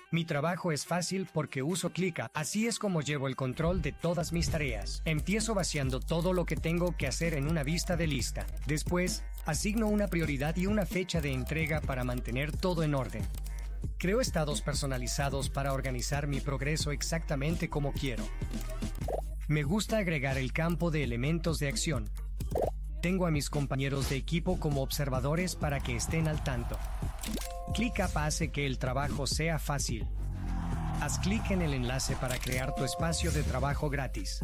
Mi trabajo es fácil porque uso Clica. Así es como llevo el control de todas mis tareas. Empiezo vaciando todo lo que tengo que hacer en una vista de lista. Después, asigno una prioridad y una fecha de entrega para mantener todo en orden. Creo estados personalizados para organizar mi progreso exactamente como quiero. Me gusta agregar el campo de elementos de acción. Tengo a mis compañeros de equipo como observadores para que estén al tanto. ClickUp hace que el trabajo sea fácil. Haz clic en el enlace para crear tu espacio de trabajo gratis.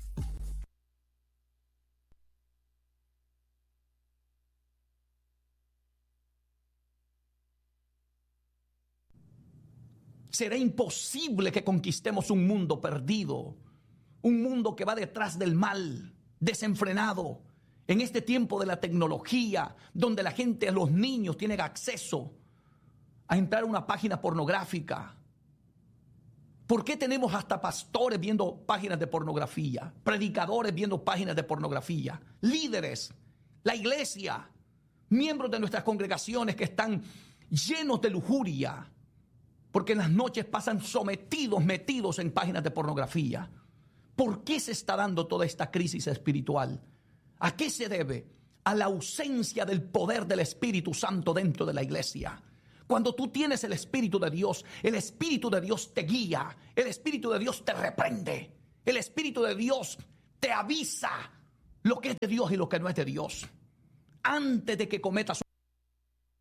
Será imposible que conquistemos un mundo perdido, un mundo que va detrás del mal, desenfrenado. En este tiempo de la tecnología, donde la gente, los niños tienen acceso a entrar a una página pornográfica. ¿Por qué tenemos hasta pastores viendo páginas de pornografía? Predicadores viendo páginas de pornografía. Líderes, la iglesia, miembros de nuestras congregaciones que están llenos de lujuria, porque en las noches pasan metidos en páginas de pornografía. ¿Por qué se está dando toda esta crisis espiritual? ¿A qué se debe? A la ausencia del poder del Espíritu Santo dentro de la iglesia. Cuando tú tienes el Espíritu de Dios te guía, el Espíritu de Dios te reprende, el Espíritu de Dios te avisa lo que es de Dios y lo que no es de Dios. Antes de que cometas